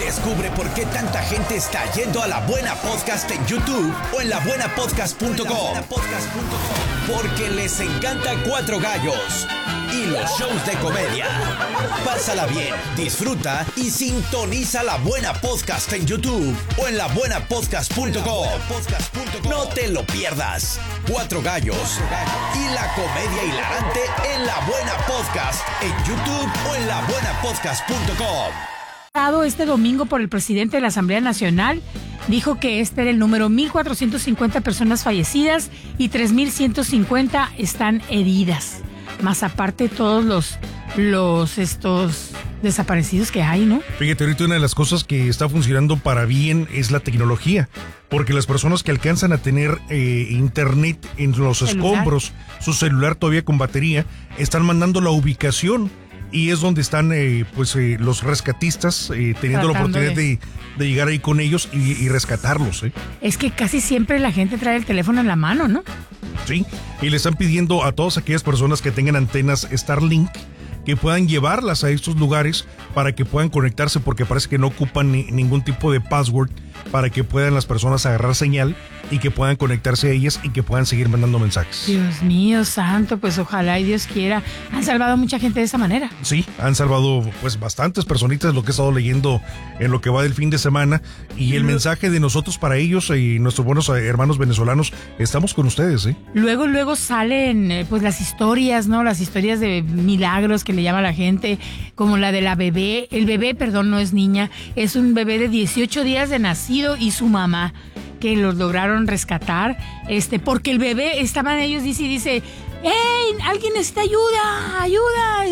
Descubre por qué tanta gente está yendo a La Buena Podcast en YouTube o en labuenapodcast.com. Porque les encanta Cuatro Gallos y los shows de comedia. Pásala bien, disfruta y sintoniza La Buena Podcast en YouTube o en labuenapodcast.com. No te lo pierdas. Cuatro Gallos y la comedia hilarante en La Buena Podcast en YouTube o en labuenapodcast.com. Este domingo por el presidente de la Asamblea Nacional, dijo que este era el número 1,450 personas fallecidas y 3,150 están heridas. Más aparte todos estos desaparecidos que hay, ¿no? Fíjate, ahorita una de las cosas que está funcionando para bien es la tecnología, porque las personas que alcanzan a tener internet en los escombros, su celular todavía con batería, están mandando la ubicación. Y es donde están los rescatistas teniendo la oportunidad de llegar ahí con ellos y rescatarlos. Es que casi siempre la gente trae el teléfono en la mano, ¿no? Sí, y le están pidiendo a todas aquellas personas que tengan antenas Starlink que puedan llevarlas a estos lugares para que puedan conectarse, porque parece que no ocupan ningún tipo de password para que puedan las personas agarrar señal y que puedan conectarse a ellas y que puedan seguir mandando mensajes. Dios mío santo, pues ojalá y Dios quiera. Han salvado a mucha gente de esa manera. Sí, han salvado pues bastantes personitas, lo que he estado leyendo en lo que va del fin de semana, y el mensaje de nosotros para ellos y nuestros buenos hermanos venezolanos, estamos con ustedes. Luego salen pues las historias, ¿no? Las historias de milagros que le llama la gente, como la de la bebé. El bebé, perdón, no es niña, es un bebé de 18 días de nacido y su mamá, que los lograron rescatar, porque el bebé, estaban ellos, dice, ¡hey! Alguien necesita ayuda,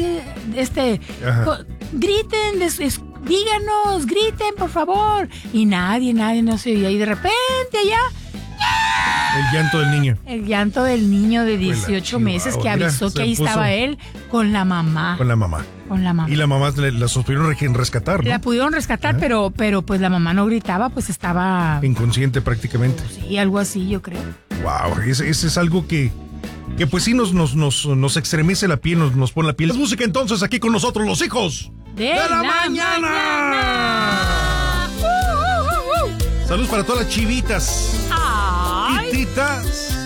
griten, díganos, griten, por favor. Y nadie no se oía, y de repente allá, el llanto del niño. El llanto del niño de 18 meses que avisó que ahí estaba él con la mamá. Con la mamá. Y la mamá la supieron rescatar, ¿no? La pudieron rescatar, pero pues la mamá no gritaba, pues estaba inconsciente prácticamente. Sí, algo así, yo creo. Wow, ese es algo que pues sí nos estremece la piel, nos pone la piel. Es música entonces aquí con nosotros, los hijos de la mañana. Saludos para todas las chivitas. ¡Ay! Hititas.